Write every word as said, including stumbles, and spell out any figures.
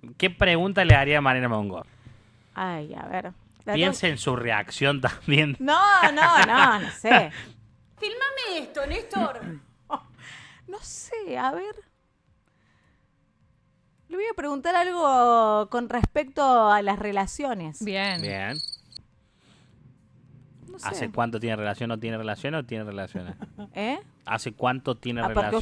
¿Qué pregunta le haría a Mariana Mongor? Ay, a ver. La Piensa en su reacción también. No, no, no, no sé. Filmame esto, Néstor. No sé, a ver. Le voy a preguntar algo con respecto a las relaciones. Bien. Bien. No sé. ¿Hace cuánto tiene relación o tiene relación o tiene relaciones? ¿Eh? ¿Hace cuánto tiene Ah, porque relación?